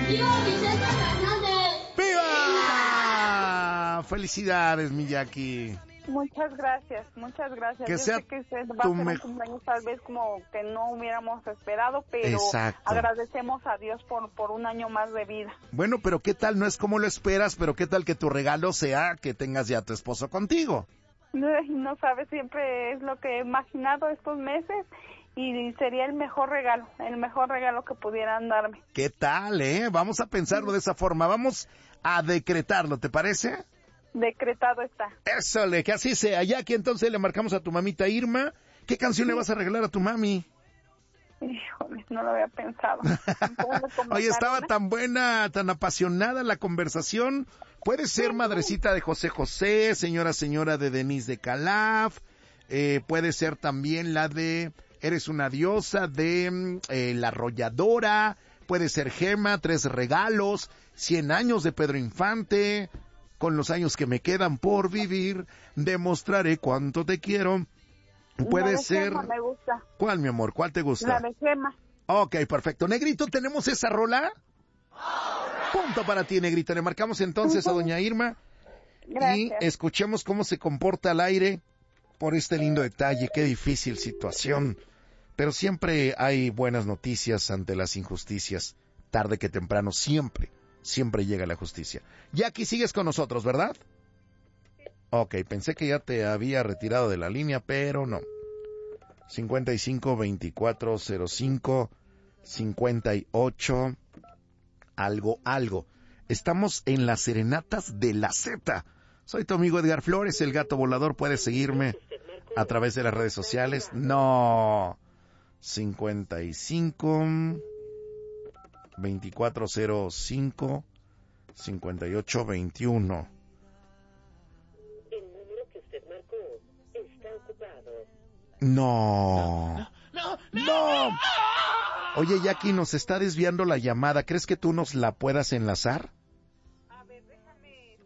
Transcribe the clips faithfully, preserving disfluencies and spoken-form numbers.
¡Viva Vicente Fernández! ¡Viva! Felicidades, mi Jackie. Muchas gracias, muchas gracias. Que Yo sea sé que usted va tu a ser me- un cumpleaños tal vez como que no hubiéramos esperado, pero Exacto. agradecemos a Dios por, por un año más de vida. Bueno, pero ¿qué tal? No es como lo esperas, pero ¿qué tal que tu regalo sea que tengas ya a tu esposo contigo? No, no sabe, siempre es lo que he imaginado estos meses y sería el mejor regalo, el mejor regalo que pudieran darme. ¿Qué tal, eh? Vamos a pensarlo de esa forma, vamos a decretarlo, ¿te parece? Decretado está. Eso, le, que así sea. Ya que entonces le marcamos a tu mamita Irma. ¿Qué canción le vas a regalar a tu mami? Híjole, no lo había pensado. Oye, estaba tan buena, tan apasionada la conversación. Puede ser Madrecita de José José, Señora Señora de Denise de Calaf. Eh, puede ser también la de Eres una diosa de eh, La Arrolladora. Puede ser Gema, Tres Regalos, Cien años de Pedro Infante. Con los años que me quedan por vivir, demostraré cuánto te quiero. Puede La de ser... Gema me gusta. ¿Cuál, mi amor? ¿Cuál te gusta? La de Gema. Ok, perfecto. Negrito, ¿tenemos esa rola? Punto para ti, Negrito. Le marcamos entonces a doña Irma. Gracias. Y escuchemos cómo se comporta al aire por este lindo detalle. Qué difícil situación. Pero siempre hay buenas noticias ante las injusticias. Tarde que temprano, siempre. Siempre llega la justicia. Jackie, sigues con nosotros, ¿verdad? Ok, pensé que ya te había retirado de la línea, pero no. cincuenta y cinco, veinticuatro, cero cinco, cincuenta y ocho, algo, algo. Estamos en las serenatas de la Z. Soy tu amigo Edgar Flores, el gato volador. Puedes seguirme a través de las redes sociales. No. cincuenta y cinco... veinticuatro cero cinco, cincuenta y ocho veintiuno. El número que usted marcó está ocupado. No. ¡No! ¡No! Oye, Jackie, nos está desviando la llamada. ¿Crees que tú nos la puedas enlazar? A ver, déjame...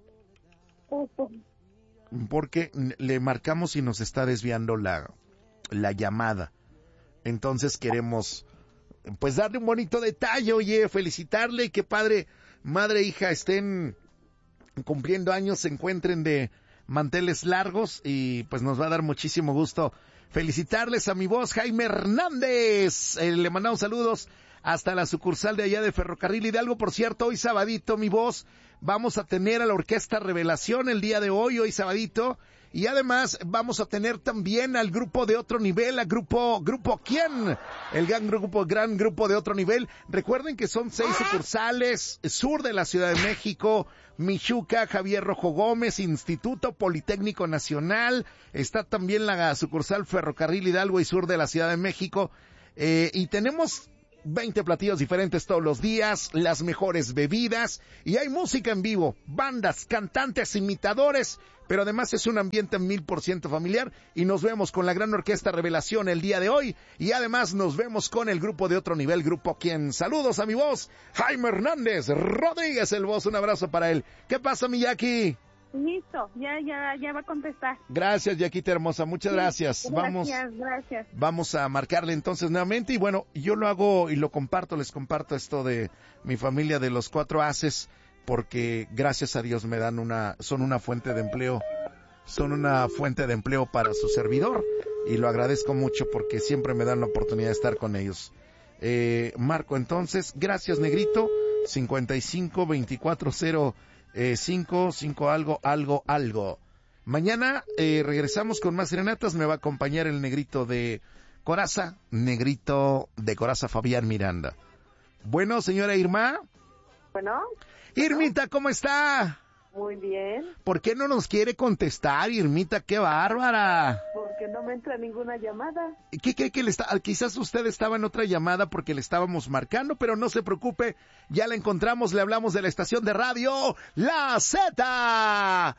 Porque le marcamos y nos está desviando la, la llamada. Entonces queremos... pues darle un bonito detalle, oye, felicitarle, y que padre, madre e hija estén cumpliendo años, se encuentren de manteles largos, y pues nos va a dar muchísimo gusto felicitarles a mi voz, Jaime Hernández. Eh, le mandamos saludos hasta la sucursal de allá de Ferrocarril Hidalgo. Por cierto, hoy sabadito, mi voz, vamos a tener a la Orquesta Revelación el día de hoy, hoy sabadito, y además vamos a tener también al grupo de otro nivel, al grupo, grupo ¿quién? El gran grupo, gran grupo de otro nivel. Recuerden que son seis sucursales, sur de la Ciudad de México, Michuca, Javier Rojo Gómez, Instituto Politécnico Nacional, está también la sucursal Ferrocarril Hidalgo y sur de la Ciudad de México, eh, y tenemos veinte platillos diferentes todos los días, las mejores bebidas, y hay música en vivo, bandas, cantantes, imitadores, pero además es un ambiente mil por ciento familiar, y nos vemos con la gran Orquesta Revelación el día de hoy, y además nos vemos con el grupo de otro nivel, grupo quien. Saludos a mi voz, Jaime Hernández Rodríguez, el voz, un abrazo para él. ¿Qué pasa, mi Jackie? Listo, ya, ya, ya va a contestar. Gracias, Yaquita hermosa, muchas gracias. Gracias, Vamos, gracias. vamos a marcarle entonces nuevamente, y bueno, yo lo hago y lo comparto, les comparto esto de mi familia de los cuatro haces, porque gracias a Dios me dan una, son una fuente de empleo, son una fuente de empleo para su servidor, y lo agradezco mucho porque siempre me dan la oportunidad de estar con ellos. Eh, marco entonces, gracias Negrito, cincuenta y cinco, veinticuatro cero Eh, cinco, cinco algo, algo, algo. Mañana eh, regresamos con más serenatas. Me va a acompañar el Negrito de Coraza, Negrito de Coraza, Fabián Miranda. Bueno, señora Irma. Bueno. Irmita, ¿cómo está? Muy bien. ¿Por qué no nos quiere contestar, Irmita? ¡Qué bárbara! Porque no me entra ninguna llamada. ¿Qué cree que le está? Quizás usted estaba en otra llamada porque le estábamos marcando, pero no se preocupe, ya la encontramos, le hablamos de la estación de radio La Z. Ah,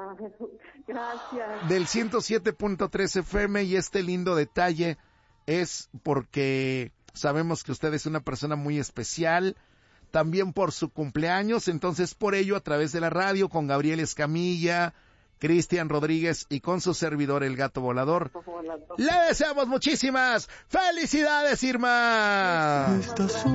gracias. Del ciento siete punto tres F M, y este lindo detalle es porque sabemos que usted es una persona muy especial, también por su cumpleaños, entonces por ello a través de la radio con Gabriel Escamilla, Cristian Rodríguez y con su servidor el Gato Volador, le deseamos muchísimas felicidades, Irma.